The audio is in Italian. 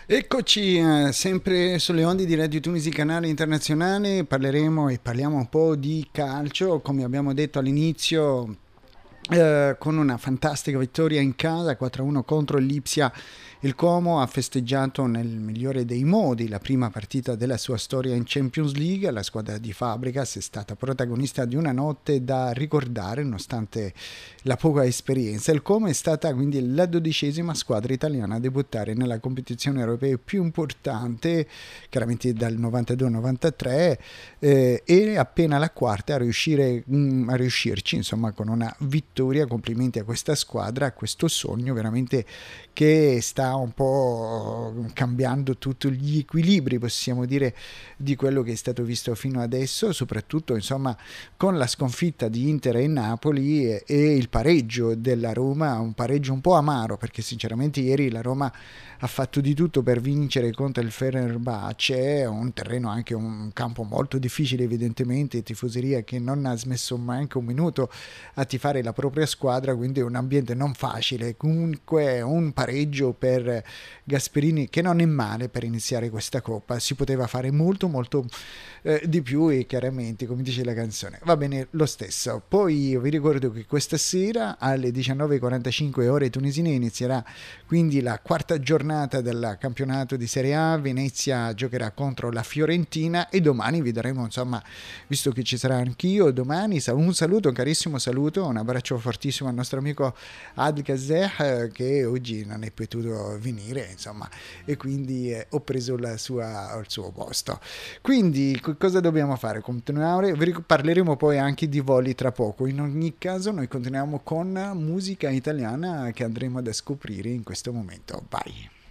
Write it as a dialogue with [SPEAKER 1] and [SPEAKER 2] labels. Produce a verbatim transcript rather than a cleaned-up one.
[SPEAKER 1] Eccoci, eh, sempre sulle onde di Radio Tunisi, canale internazionale, parleremo e parliamo un po' di calcio, come abbiamo detto all'inizio, eh, con una fantastica vittoria in casa quattro a uno contro il Lipsia. Il Como ha festeggiato nel migliore dei modi la prima partita della sua storia in Champions League. La squadra di Fabregas è stata protagonista di una notte da ricordare nonostante la poca esperienza. Il Como è stata quindi la dodicesima squadra italiana a debuttare nella competizione europea più importante, chiaramente dal novantadue novantatré, eh, e appena la quarta a, riuscire, mh, a riuscirci insomma con una vittoria. Complimenti a questa squadra, a questo sogno veramente che sta un po' cambiando tutti gli equilibri, possiamo dire, di quello che è stato visto fino adesso, soprattutto insomma con la sconfitta di Inter e Napoli e, e il pareggio della Roma, un pareggio un po' amaro perché sinceramente ieri la Roma ha fatto di tutto per vincere contro il Fenerbahce, un terreno anche un campo molto difficile evidentemente, tifoseria che non ha smesso neanche un minuto a tifare la propria squadra, quindi è un ambiente non facile. Comunque un pareggio per Gasperini che non è male per iniziare questa coppa, si poteva fare molto molto eh, di più e chiaramente come dice la canzone va bene lo stesso. Poi io vi ricordo che questa sera alle diciannove e quarantacinque ore tunisine inizierà quindi la quarta giornata del campionato di Serie A. Venezia giocherà contro la Fiorentina e domani vi daremo, insomma, visto che ci sarà anch'io domani, un saluto, un carissimo saluto, un abbraccio fortissimo al nostro amico Ad Gazeh che oggi non è potuto venire, insomma, e quindi eh, ho preso la sua, il suo posto. Quindi cosa dobbiamo fare? Continuare, vi parleremo poi anche di voli tra poco. In ogni caso noi continuiamo con musica italiana che andremo ad scoprire in questo momento. Vai!